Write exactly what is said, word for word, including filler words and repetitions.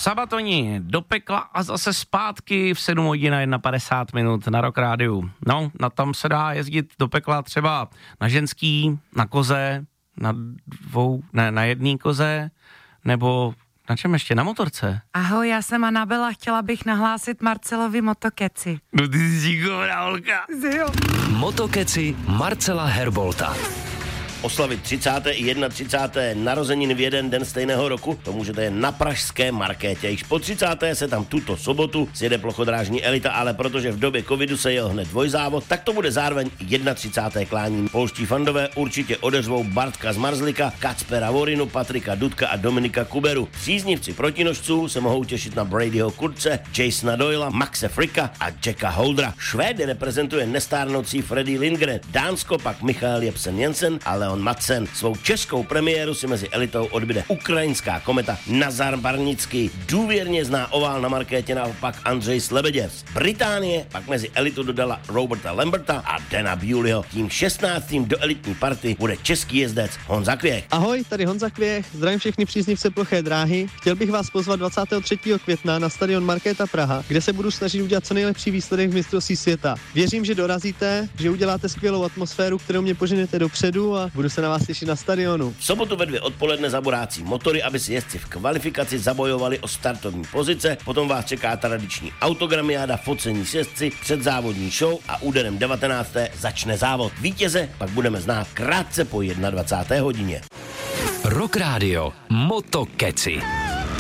Sabatoni do pekla a zase zpátky v sedm hodin a padesát jedna minut na Rock Rádiu. No, na tam se dá jezdit do pekla třeba na ženský, na koze, na dvou, ne, na jedný koze, nebo na čem ještě? Na motorce? Ahoj, já jsem Anabela, chtěla bych nahlásit Marcelovi motokeci. No ty jsi šikovná holka. Jo. Motokeci Marcela Herbolta. Oslavit třicáté i třicáté první narozeniny v jeden den stejného roku, to můžete jen na pražské Markétě. Již po třicáté se tam tuto sobotu sjede plochodrážní elita, ale protože v době covidu se jel hned dvojzávod, tak to bude zároveň třicáté první klání. Polští fandové určitě odeřvou Bartka Zmarzlika, Kacpera Vorinu, Patrika Dudka a Dominika Kuberu. Příznivci protinožců se mohou těšit na Bradyho Kurtze, Jasona Doyla, Maxe Fricka a Jacka Holdra. Švédy reprezentuje nestárnoucí Freddy Lindgren, Dánsko pak Michael Jepsen Jensen, ale on Madsen. Svou českou premiéru si mezi elitou odbyde ukrajinská kometa Nazar Barnický. Důvěrně zná ovál na Markétě naopak Andřej Slebeděv. Z Británie pak mezi elitu dodala Roberta Lamberta a Dana Bewleyho. Tím šestnáctým do elitní party bude český jezdec Honza Kvěch. Ahoj, tady Honza Kvěch, zdravím všechny příznivce ploché dráhy. Chtěl bych vás pozvat dvacátého třetího května na stadion Markéta Praha, kde se budu snažit udělat co nejlepší výsledek v mistrovství světa. Věřím, že dorazíte, že uděláte skvělou atmosféru, kterou mě poženete dopředu a budu se na vás těšit na stadionu. V sobotu ve dvě odpoledne zaborácí motory, aby si jezdci v kvalifikaci zabojovali o startovní pozice, potom vás čeká tradiční autogramiáda, focení s jezdci, předzávodní show a úderem devatenácté začne závod. Vítěze pak budeme znát krátce po dvacáté jedné hodině. Rock Radio Motokeci.